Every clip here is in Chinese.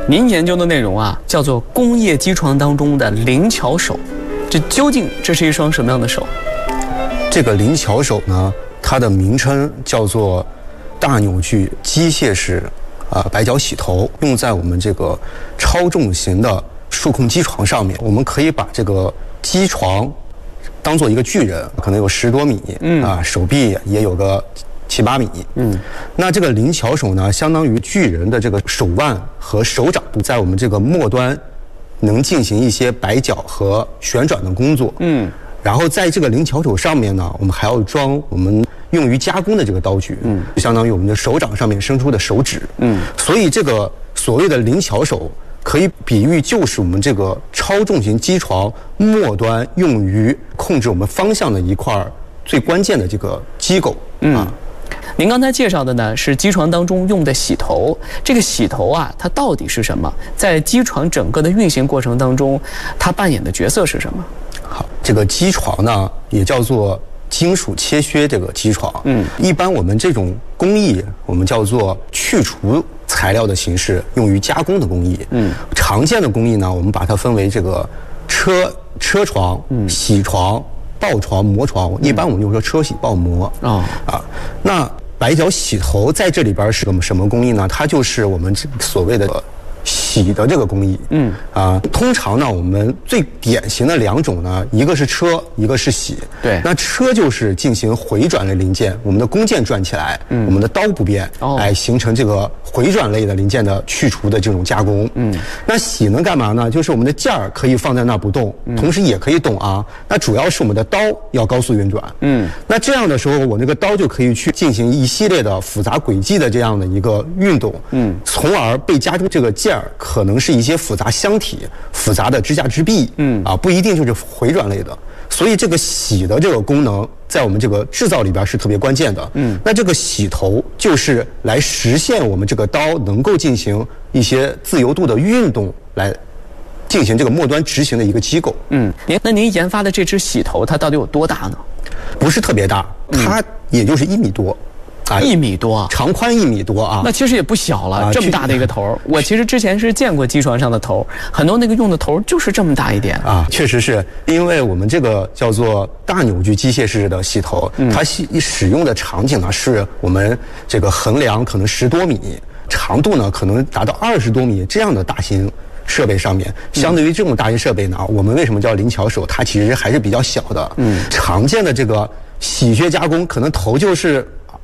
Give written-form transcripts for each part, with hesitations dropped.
您研究的内容啊，叫做工业机床当中的灵巧手，究竟这是一双什么样的手？ 这个灵巧手呢，它的名称叫做大扭矩机械式摆脚洗头，用在我们这个超重型的数控机床上面。我们可以把这个机床当做一个巨人，可能有10多米，手臂也有个7、8米。那这个灵巧手呢，相当于巨人的这个手腕和手掌，在我们这个末端能进行一些摆脚和旋转的工作。然后在这个灵巧手上面呢，我们还要装我们用于加工的这个刀具，相当于我们的手掌上面伸出的手指。所以这个所谓的灵巧手可以比喻就是我们这个超重型机床末端用于控制我们方向的一块最关键的这个机构。 您刚才介绍的呢是机床当中用的洗头，这个洗头啊，它到底是什么？在机床整个的运行过程当中，它扮演的角色是什么？ 好，这个机床呢也叫做金属切削这个机床。一般我们这种工艺我们叫做去除材料的形式，用于加工的工艺。常见的工艺呢，我们把它分为这个车床、铣床、刨床、磨床。一般我们就说车铣刨磨。那摆脚洗头在这里边是个什么工艺呢？它就是我们所谓的洗的这个工艺。通常呢，我们最典型的2种呢，一个是车，一个是铣。对，那车就是进行回转类零件，我们的工件转起来，我们的刀不变，形成这个回转类的零件的去除的这种加工。那铣能干嘛呢？就是我们的件儿可以放在那不动，同时也可以动啊。那主要是我们的刀要高速运转。那这样的时候，我这个刀就可以去进行一系列的复杂轨迹的这样的一个运动。从而被加工这个件儿可能是一些复杂箱体、复杂的支架支臂。不一定就是回转类的。所以这个铣的这个功能在我们这个制造里边是特别关键的。那这个铣头就是来实现我们这个刀能够进行一些自由度的运动，来进行这个末端执行的一个机构。 那您研发的这只铣头它到底有多大呢？ 不是特别大，它也就是1米多。 1米多， 长宽1米多啊， 那其实也不小了。这么大的一个头，我其实之前是见过机床上的头，很多那个用的头就是这么大一点啊。确实是因为我们这个叫做大扭矩机械式的洗头，它使用的场景呢是我们这个横梁可能10多米，长度呢可能达到20多米这样的大型设备上面。相对于这种大型设备呢，我们为什么叫灵巧手？它其实还是比较小的。常见的这个洗削加工，可能头就是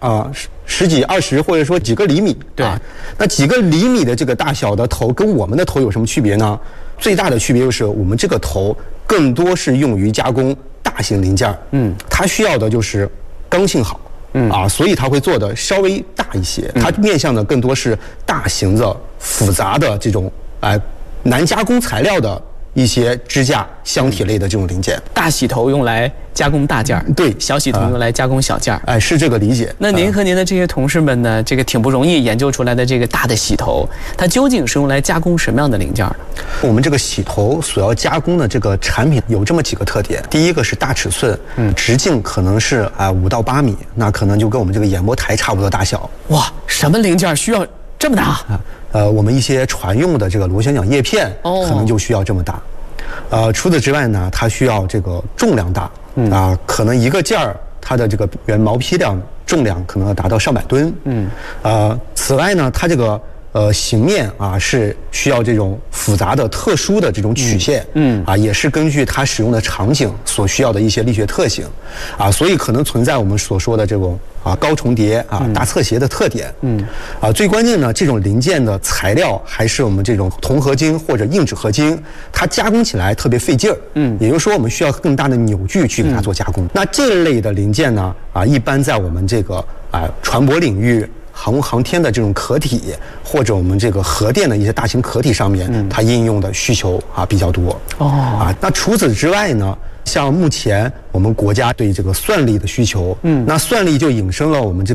10几、20，或者说几个厘米。对，那几个厘米的这个大小的头跟我们的头有什么区别呢？最大的区别就是我们这个头更多是用于加工大型零件。它需要的就是刚性好。所以它会做的稍微大一些。它面向的更多是大型的、复杂的这种难加工材料的一些支架、箱体类的这种零件。 大洗头用来加工大件儿， 对； 小洗头用来加工小件儿。 是这个理解。 那您和您的这些同事们呢，这个挺不容易研究出来的这个大的洗头，它究竟是用来加工什么样的零件呢？ 我们这个洗头所要加工的这个产品有这么几个特点。第一个是大尺寸，直径可能是5到8米，那可能就跟我们这个眼膜台差不多大小。 哇，什么零件需要这么大？ 我们一些船用的这个螺旋桨叶片，可能就需要这么大。除此之外呢，它需要这个重量大。可能一个件儿它的这个原毛坯量重量可能要达到上百吨。此外呢，它这个形面是需要这种复杂的特殊的这种曲线。也是根据它使用的场景所需要的一些力学特性。所以可能存在我们所说的这种高重叠大侧斜的特点。最关键呢，这种零件的材料还是我们这种铜合金或者硬质合金，它加工起来特别费劲儿。也就是说我们需要更大的扭矩去给它做加工。那这类的零件呢，一般在我们这个船舶领域、航空航天的这种壳体，或者我们这个核电的一些大型壳体上面，它应用的需求比较多。那除此之外呢，像目前我们国家对这个算力的需求，那算力就引申了我们这个